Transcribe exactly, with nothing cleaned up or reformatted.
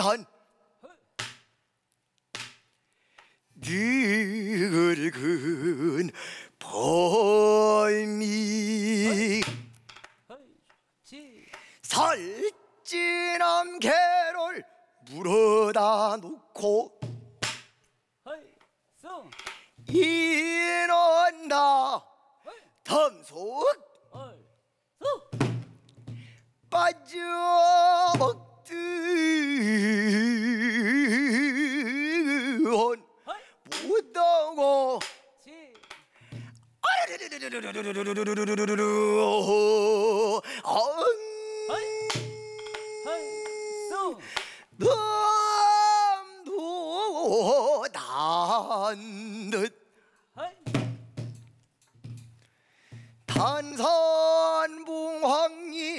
늙은 벌미 살찐한 개를 물어다 놓고 이는다 덤속 빠져먹듯 못하고 남도 난